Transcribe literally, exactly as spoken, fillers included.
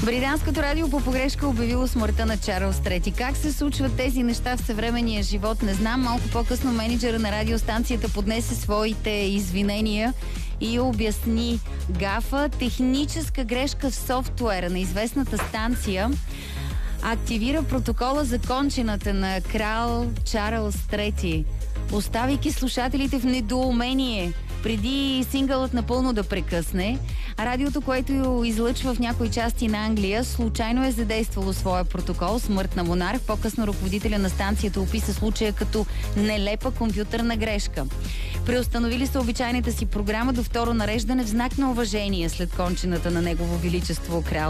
Британското радио по погрешка обявило смъртта на Чарлз трети. Как се случват тези неща в съвременния живот, не знам. Малко по-късно менеджера на радиостанцията поднесе своите извинения и обясни гафа. Техническа грешка в софтуера на известната станция активира протокола за кончината на крал Чарлз трети, оставяйки слушателите в недоумение. Преди сингълът напълно да прекъсне, радиото, което излъчва в някои части на Англия, случайно е задействало своя протокол смърт на монарх. По-късно ръководителя на станцията описа случая като нелепа компютърна грешка. Преустановили са обичайната си програма до второ нареждане в знак на уважение след кончината на негово величество крал